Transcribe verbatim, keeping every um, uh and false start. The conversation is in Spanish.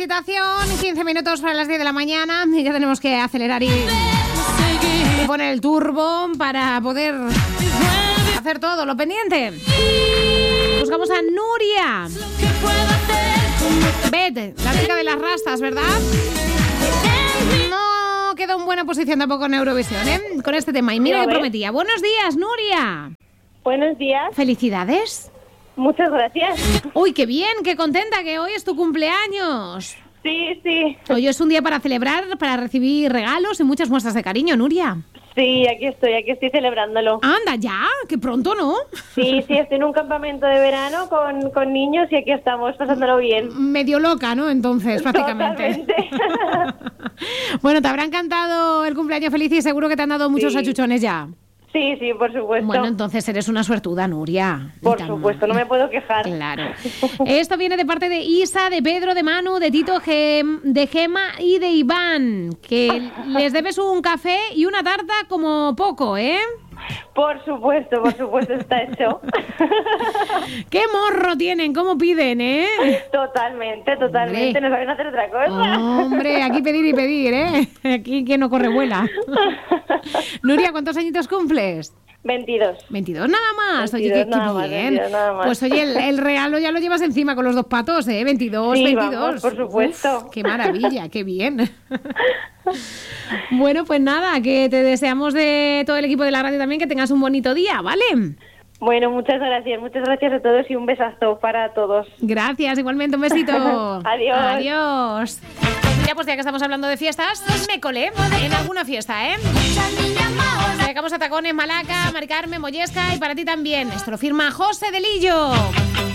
invitación, quince minutos para las diez de la mañana y ya tenemos que acelerar y, y poner el turbo para poder hacer todo lo pendiente. Buscamos a Nuria Bet, la chica de las rastas, ¿verdad? No quedó en buena posición tampoco en Eurovisión, ¿eh? Con este tema. Y mira que prometía. Buenos días, Nuria. Buenos días. Felicidades. Muchas gracias. Uy, qué bien, qué contenta que hoy es tu cumpleaños. Sí, sí. Hoy es un día para celebrar, para recibir regalos y muchas muestras de cariño, Nuria. Sí, aquí estoy, aquí estoy celebrándolo. Anda, ya, que pronto, ¿no? Sí, sí, estoy en un campamento de verano con, con niños y aquí estamos pasándolo bien. Medio loca, ¿no? Entonces, prácticamente. Totalmente. Bueno, te habrá encantado el cumpleaños feliz y seguro que te han dado muchos Sí. achuchones ya. Sí, sí, por supuesto. Bueno, entonces eres una suertuda, Nuria. Por supuesto, no me puedo quejar. Claro. Esto viene de parte de Isa, de Pedro, de Manu, de Tito, Gem- de Gema y de Iván, que les debes un café y una tarta como poco, ¿eh? Por supuesto, por supuesto, está hecho. ¡Qué morro tienen! ¿Cómo piden, eh? Totalmente, totalmente. Hombre. No saben hacer otra cosa. Hombre, aquí pedir y pedir, ¿eh? Aquí que no corre vuela. Nuria, ¿cuántos añitos cumples? veintidós. veintidós nada más. Oye, veintidós qué, qué nada más, bien. veintidós nada más. Pues oye, el, el regalo ya lo llevas encima con los dos patos, ¿eh? veintidós, Sí, veintidós. vamos, por supuesto. Uf, qué maravilla, qué bien. Bueno, pues nada, que te deseamos de todo el equipo de la radio también que tengas un bonito día, ¿vale? Bueno, muchas gracias, muchas gracias a todos y un besazo para todos. Gracias, igualmente, un besito. Adiós. Adiós. Ya pues ya que estamos hablando de fiestas, me colé en alguna fiesta, ¿eh? Sacamos a Tacones, Malaca, Mari Carmen, Mollesca y para ti también. Esto lo firma José de Lillo.